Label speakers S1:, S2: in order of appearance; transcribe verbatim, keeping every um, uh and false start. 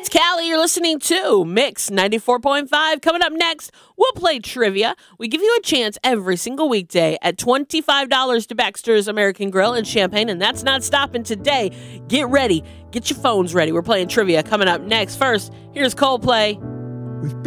S1: It's Callie. You're listening to Mix ninety-four point five. Coming up next, we'll play trivia. We give you a chance every single weekday at twenty-five dollars to Baxter's American Grill in Champaign, and that's not stopping today. Get ready. Get your phones ready. We're playing trivia coming up next. First, here's Coldplay.